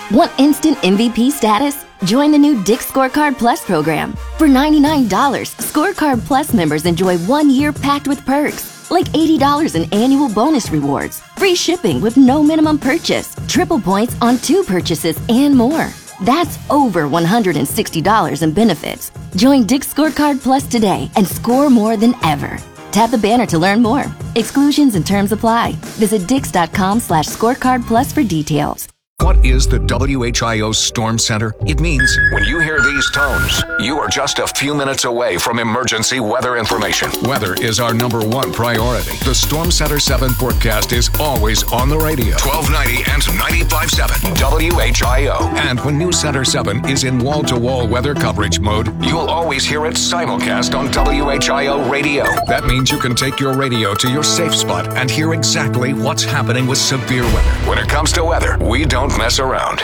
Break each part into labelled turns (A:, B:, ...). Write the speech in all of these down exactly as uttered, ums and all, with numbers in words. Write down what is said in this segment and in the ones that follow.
A: Want instant M V P status? Join the new Dick's Scorecard Plus program. For ninety-nine dollars, Scorecard Plus members enjoy one year packed with perks, like eighty dollars in annual bonus rewards, free shipping with no minimum purchase, triple points on two purchases, and more. That's over one hundred sixty dollars in benefits. Join Dick's Scorecard Plus today and score more than ever. Tap the banner to learn more. Exclusions and terms apply. Visit dix.com slash scorecard plus for details.
B: What is the W H I O Storm Center? It means when you hear these tones, you are just a few minutes away from emergency weather information. Weather is our number one priority. The Storm Center seven forecast is always on the radio. twelve ninety and ninety-five point seven W H I O. And when News Center seven is in wall-to-wall weather coverage mode, you'll always hear it simulcast on W H I O radio. That means you can take your radio to your safe spot and hear exactly what's happening with severe weather. When it comes to weather, we don't mess around.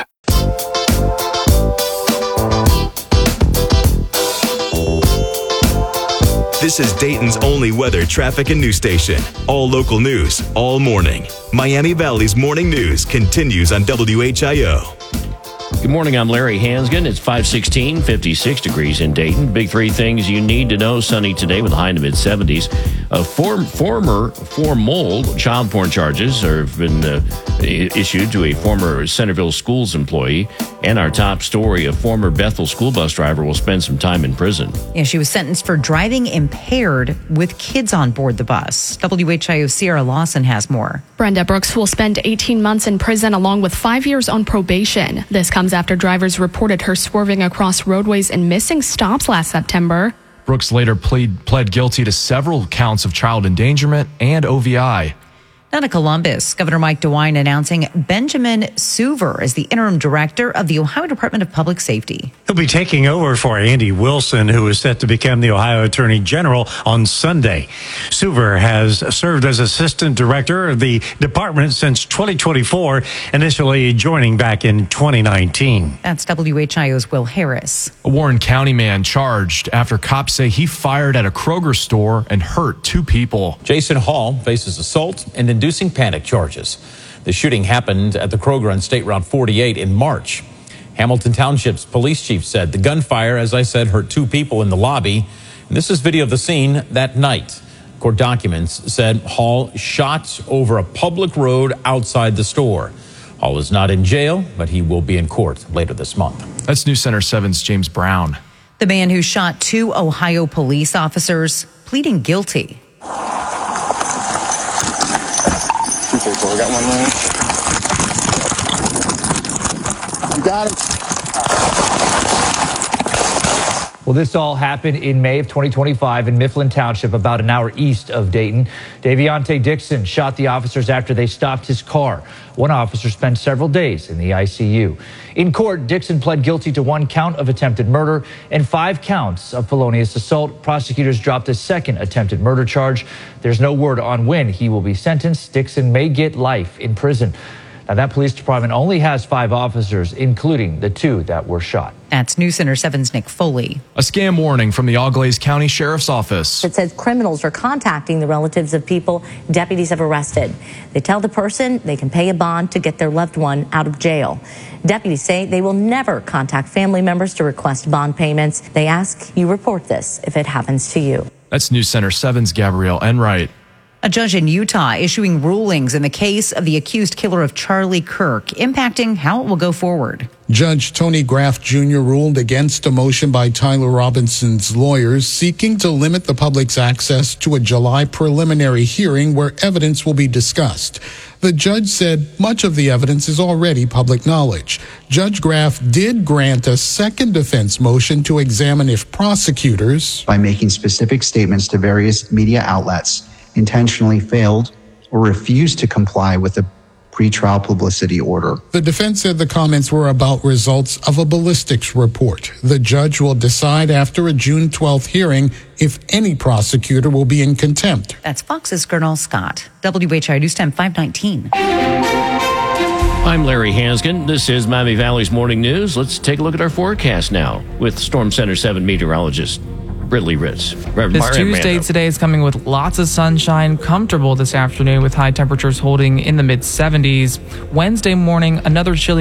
C: This is Dayton's only weather, traffic, and news station. All local news, all morning. Miami Valley's morning news continues on W H I O.
D: Good morning, I'm Larry Hansgen. It's five sixteen, fifty-six degrees in Dayton. Big three things you need to know. Sunny today with a high in the mid-seventies. Uh, form, former, formal child porn charges have been uh, issued to a former Centerville Schools employee. And our top story, a former Bethel school bus driver will spend some time in prison.
E: Yeah, she was sentenced for driving impaired with kids on board the bus. W H I O Sierra Lawson has more.
F: Brenda Brooks will spend eighteen months in prison along with five years on probation. This comes after drivers reported her swerving across roadways and missing stops last September.
G: Brooks later plead, pled guilty to several counts of child endangerment and O V I.
E: Now to Columbus, Governor Mike DeWine announcing Benjamin Suver as the interim director of the Ohio Department of Public Safety.
H: He'll be taking over for Andy Wilson, who is set to become the Ohio Attorney General on Sunday. Suver has served as assistant director of the department since twenty twenty-four, initially joining back in twenty nineteen.
E: That's W H I O's Will Harris.
G: A Warren County man charged after cops say he fired at a Kroger store and hurt two people.
I: Jason Hall faces assault and inducing panic charges. The shooting happened at the Kroger on State Route forty-eight in March. Hamilton Township's police chief said the gunfire, as I said, hurt two people in the lobby. And this is video of the scene that night. Court documents said Hall shot over a public road outside the store. Hall is not in jail, but he will be in court later this month.
G: That's News Center seven's James Brown.
E: The man who shot two Ohio police officers pleading guilty.
J: We got one man. You got him.
K: Well, this all happened in May of twenty twenty-five in Mifflin Township, about an hour east of Dayton. Daviante Dixon shot the officers after they stopped his car. One officer spent several days in the I C U. In court, Dixon pled guilty to one count of attempted murder and five counts of felonious assault. Prosecutors dropped a second attempted murder charge. There's no word on when he will be sentenced. Dixon may get life in prison. Now, that police department only has five officers, including the two that were shot.
E: That's News Center seven's Nick Foley.
G: A scam warning from the Auglaize County Sheriff's Office.
L: It says criminals are contacting the relatives of people deputies have arrested. They tell the person they can pay a bond to get their loved one out of jail. Deputies say they will never contact family members to request bond payments. They ask you report this if it happens to you.
G: That's News Center seven's Gabrielle Enright.
E: A judge in Utah issuing rulings in the case of the accused killer of Charlie Kirk, impacting how it will go forward.
M: Judge Tony Graff Junior ruled against a motion by Tyler Robinson's lawyers seeking to limit the public's access to a July preliminary hearing where evidence will be discussed. The judge said much of the evidence is already public knowledge. Judge Graff did grant a second defense motion to examine if prosecutors,
N: by making specific statements to various media outlets, intentionally failed or refused to comply with the pretrial publicity order.
M: The defense said the comments were about results of a ballistics report. The judge will decide after a June twelfth hearing if any prosecutor will be in contempt.
E: That's Fox's Gernal Scott. W H I News Time five nineteen.
D: I'm Larry Hansgen. This is Miami Valley's Morning News. Let's take a look at our forecast now with Storm Center seven meteorologist Ridley Ritz.
O: Reverend this Tuesday today is coming with lots of sunshine, comfortable this afternoon with high temperatures holding in the mid seventies. Wednesday morning, another chilly